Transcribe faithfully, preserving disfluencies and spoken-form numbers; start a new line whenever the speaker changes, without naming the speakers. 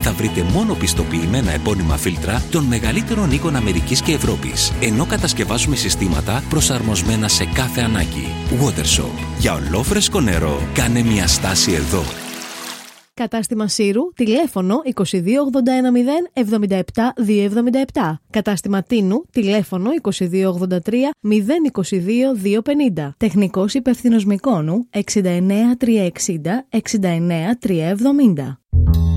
θα βρείτε μόνο πιστοποιημένα επώνυμα φίλτρα των μεγαλύτερων οίκων Αμερικής και Ευρώπης, ενώ κατασκευάζουμε συστήματα προσαρμοσμένα σε κάθε ανάγκη. Watershop. Για ολόφρεσκο νερό, κάνε μια στάση εδώ.
Κατάστημα Σύρου, τηλέφωνο είκοσι δύο ογδόντα ένα μηδέν εβδομήντα επτά διακόσια εβδομήντα επτά. Κατάστημα Τίνου, τηλέφωνο είκοσι δύο ογδόντα τρία μηδέν είκοσι δύο διακόσια πενήντα. Τεχνικός υπεύθυνος Μυκόνου εξήντα εννέα τριακόσια εξήντα εξήντα εννέα τριακόσια εβδομήντα.